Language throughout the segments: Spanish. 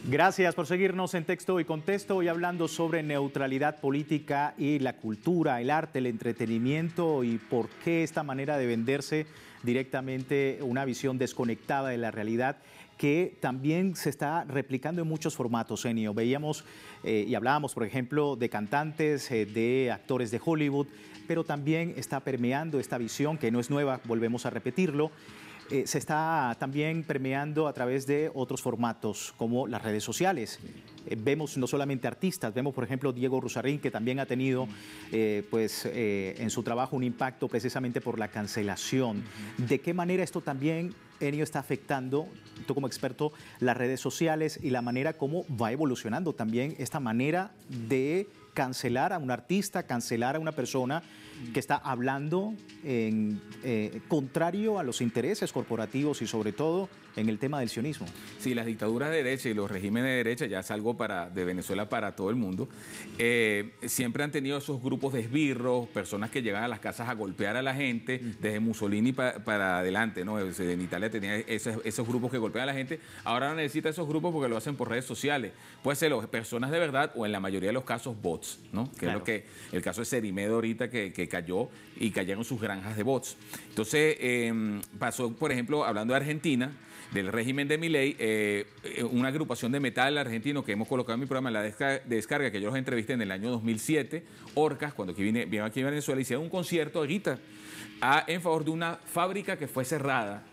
Gracias por seguirnos en Texto y Contexto, hoy hablando sobre neutralidad política y la cultura, el arte, el entretenimiento y por qué esta manera de venderse directamente una visión desconectada de la realidad que también se está replicando en muchos formatos, Enio. Veíamos y hablábamos, por ejemplo, de cantantes, de actores de Hollywood, pero también está permeando esta visión que no es nueva, volvemos a repetirlo. Se está también permeando a través de otros formatos como las redes sociales. Vemos no solamente artistas, vemos por ejemplo Diego Rusarín, que también ha tenido en su trabajo un impacto precisamente por la cancelación. ¿De qué manera esto también, Enio, está afectando, tú como experto, las redes sociales y la manera como va evolucionando también esta manera de cancelar a un artista, cancelar a una persona que está hablando contrario a los intereses corporativos y sobre todo en el tema del sionismo? Sí, las dictaduras de derecha y los regímenes de derecha, ya es algo de Venezuela para todo el mundo, siempre han tenido esos grupos de esbirros, personas que llegan a las casas a golpear a la gente, desde Mussolini para adelante, ¿no? En Italia tenía esos grupos que golpean a la gente, ahora no necesita esos grupos porque lo hacen por redes sociales. Puede ser personas de verdad o en la mayoría de los casos bots, ¿no? Que claro. Es lo que el caso de Cerimedo ahorita que cayó y cayeron sus granjas de bots. Entonces, pasó, por ejemplo, hablando de Argentina, del régimen de Milei, una agrupación de metal argentino que hemos colocado en mi programa, la descarga, que yo los entrevisté en el año 2007, Orcas, cuando vino aquí a Venezuela, hicieron un concierto ahorita en favor de una fábrica que fue cerrada.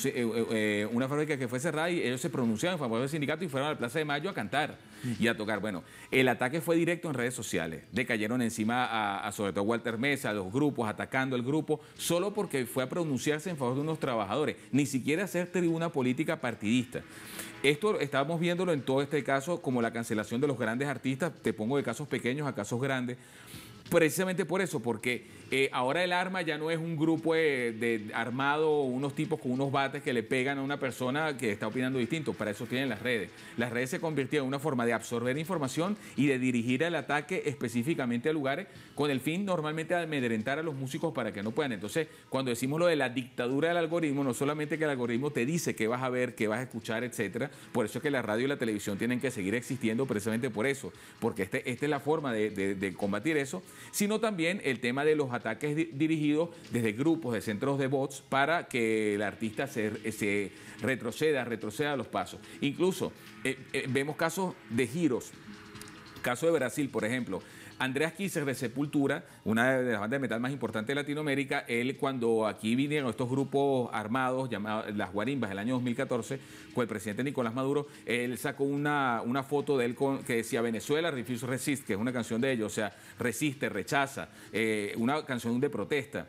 Una fábrica que fue cerrada y ellos se pronunciaron en favor del sindicato y fueron a la Plaza de Mayo a cantar y a tocar. Bueno, el ataque fue directo en redes sociales. Decayeron encima sobre todo Walter Mesa, a los grupos, atacando el grupo, solo porque fue a pronunciarse en favor de unos trabajadores, ni siquiera hacer tribuna política partidista. Esto estábamos viéndolo en todo este caso como la cancelación de los grandes artistas, te pongo de casos pequeños a casos grandes, precisamente por eso, porque ahora el arma ya no es un grupo armado, unos tipos con unos bates que le pegan a una persona que está opinando distinto. Para eso tienen las redes. Las redes se convirtieron en una forma de absorber información y de dirigir el ataque específicamente a lugares con el fin normalmente de amedrentar a los músicos para que no puedan. Entonces, cuando decimos lo de la dictadura del algoritmo, no solamente que el algoritmo te dice qué vas a ver, qué vas a escuchar, etcétera. Por eso es que la radio y la televisión tienen que seguir existiendo precisamente por eso, porque esta es la forma de combatir eso, sino también el tema de los ataques dirigidos desde grupos de centros de bots para que el artista se retroceda a los pasos. Incluso vemos casos de giros. Caso de Brasil, por ejemplo, Andreas Kisser de Sepultura, una de las bandas de metal más importantes de Latinoamérica, él cuando aquí vinieron estos grupos armados llamados las Guarimbas el año 2014, con el presidente Nicolás Maduro, él sacó una foto de él que decía Venezuela, Refuse Resist, que es una canción de ellos, o sea, resiste, rechaza, una canción de protesta.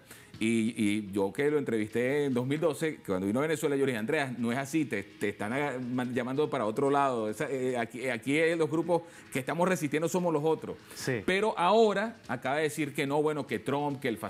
Y yo que lo entrevisté en 2012, cuando vino a Venezuela, yo le dije, Andreas, no es así, te están llamando para otro lado. Aquí los grupos que estamos resistiendo somos los otros. Sí. Pero ahora acaba de decir que no, bueno, que Trump, que el